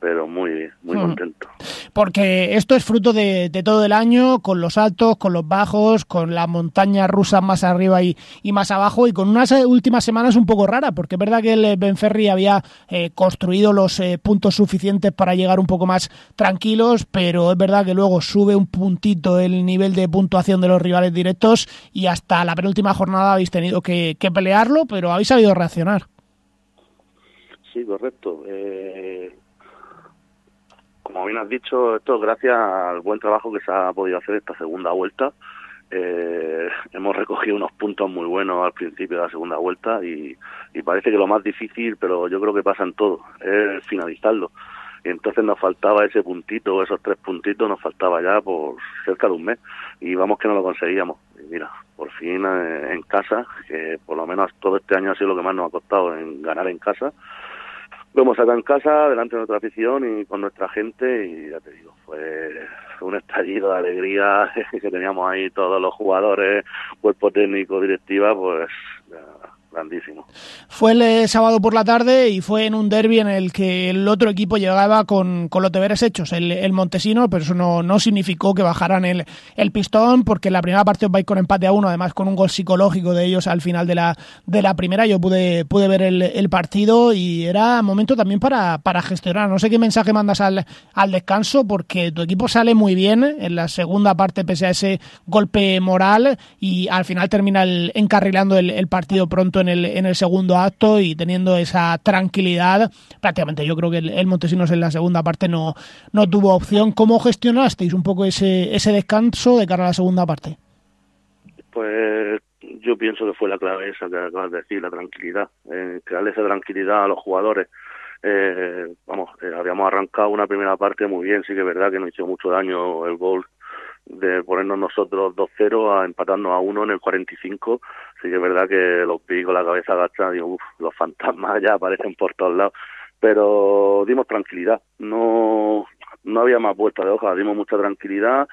pero muy bien, muy contento. Porque esto es fruto de todo el año, con los altos, con los bajos, con las montañas rusas más arriba y más abajo, y con unas últimas semanas un poco raras, porque es verdad que el Benferri había construido los puntos suficientes para llegar un poco más tranquilos, pero es verdad que luego sube un puntito el nivel de puntuación de los rivales directos y hasta la penúltima jornada habéis tenido que pelearlo, pero habéis sabido reaccionar. Sí, correcto. Como bien has dicho, esto es gracias al buen trabajo que se ha podido hacer esta segunda vuelta. Hemos recogido unos puntos muy buenos al principio de la segunda vuelta y parece que lo más difícil, pero yo creo que pasa en todo, es finalizarlo. Y entonces nos faltaba ese puntito, esos 3 puntitos, nos faltaba ya por cerca de un mes y vamos que no lo conseguíamos. Y mira, por fin en casa, que por lo menos todo este año ha sido lo que más nos ha costado, en ganar en casa. Lo hemos sacado en casa, delante de nuestra afición y con nuestra gente, y ya te digo, fue un estallido de alegría que teníamos ahí todos los jugadores, cuerpo técnico, directiva, pues grandísimo. Fue el sábado por la tarde y fue en un derbi en el que el otro equipo llegaba con los deberes hechos, el Montesino, pero eso no significó que bajaran el pistón, porque en la primera parte os vais con empate a 1, además con un gol psicológico de ellos al final de la primera. Yo pude ver el partido y era momento también para gestionar. No sé qué mensaje mandas al descanso, porque tu equipo sale muy bien en la segunda parte pese a ese golpe moral y al final termina encarrilando el partido pronto en el segundo acto y teniendo esa tranquilidad. Prácticamente yo creo que el Montesinos en la segunda parte no tuvo opción. ¿Cómo gestionasteis un poco ese descanso de cara a la segunda parte? Pues yo pienso que fue la clave esa que acabas de decir, la tranquilidad, crearle esa tranquilidad a los jugadores. Habíamos arrancado una primera parte muy bien, sí que es verdad que nos hizo mucho daño el gol de ponernos nosotros 2-0 a empatarnos a 1 en el 45. Sí que es verdad que los vi con la cabeza agachada, digo, los fantasmas ya aparecen por todos lados, pero dimos tranquilidad, no había más vuelta de hoja, dimos mucha tranquilidad,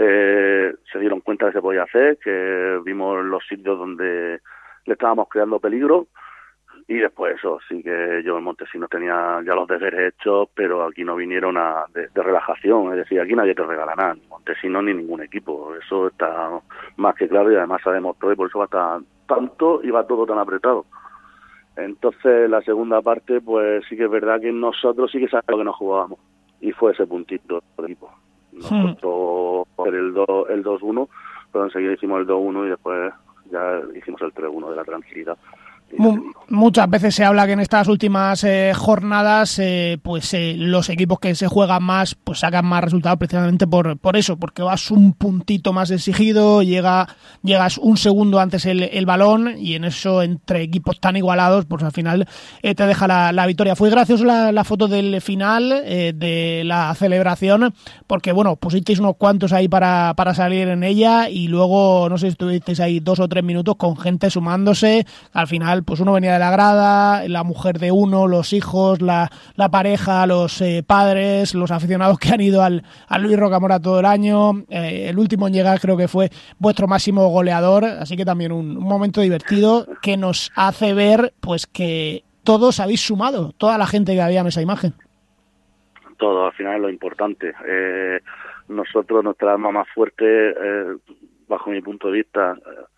se dieron cuenta que se podía hacer, que vimos los sitios donde le estábamos creando peligro. Y después eso, sí que yo en Montesinos tenía ya los deberes hechos, pero aquí no vinieron de relajación, es decir, aquí nadie te regala nada, ni Montesinos ni ningún equipo, eso está más que claro y además se demostró y por eso va tanto y va todo tan apretado. Entonces la segunda parte, pues sí que es verdad que nosotros sí que sabemos lo que nos jugábamos y fue ese puntito del equipo. Nos costó hacer el 2-1, pero enseguida hicimos el 2-1 y después ya hicimos el 3-1 de la tranquilidad. Muchas veces se habla que en estas últimas jornadas los equipos que se juegan más pues sacan más resultados precisamente por eso, porque vas un puntito más exigido, llegas un segundo antes el balón y en eso entre equipos tan igualados pues al final te deja la victoria. Fue gracioso la foto del final de la celebración porque bueno, pusisteis unos cuantos ahí para salir en ella y luego no sé si estuvisteis ahí 2 o 3 minutos con gente sumándose. Al final pues uno venía de la grada, la mujer de uno, los hijos, la pareja, los padres, los aficionados que han ido al Luis Rocamora todo el año. El último en llegar creo que fue vuestro máximo goleador, así que también un momento divertido que nos hace ver pues que todos habéis sumado, toda la gente que había en esa imagen. Todo, al final es lo importante. Nosotros, nuestra arma más fuerte, bajo mi punto de vista,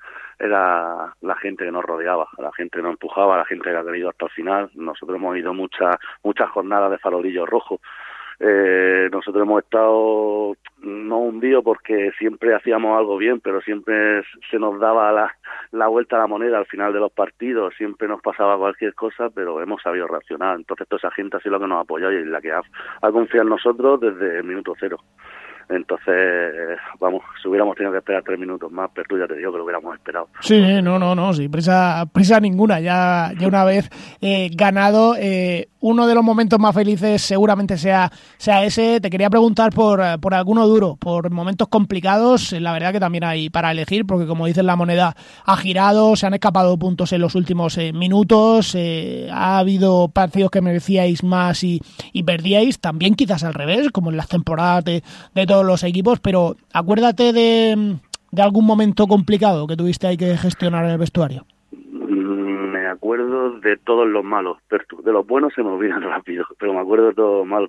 era la gente que nos rodeaba, la gente que nos empujaba, la gente que ha querido hasta el final. Nosotros hemos ido muchas jornadas de farolillo rojo. Nosotros hemos estado no hundidos porque siempre hacíamos algo bien, pero siempre se nos daba la vuelta a la moneda al final de los partidos, siempre nos pasaba cualquier cosa, pero hemos sabido reaccionar. Entonces toda esa gente ha sido la que nos ha apoyado y la que ha confiado en nosotros desde el minuto 0. Entonces, si hubiéramos tenido que esperar 3 minutos más, pero tú ya te digo que lo hubiéramos esperado. Sí, no, sí, prisa ninguna, ya una vez ganado. Uno de los momentos más felices seguramente sea ese. Te quería preguntar por alguno duro, por momentos complicados. La verdad que también hay para elegir, porque como dices, la moneda ha girado, se han escapado puntos en los últimos minutos, ha habido partidos que merecíais más y perdíais, también quizás al revés, como en las temporadas de todos los equipos, pero acuérdate de algún momento complicado que tuviste ahí que gestionar en el vestuario. Me acuerdo de todos los malos, pero de los buenos se me olvidan rápido, pero me acuerdo de todos los malos.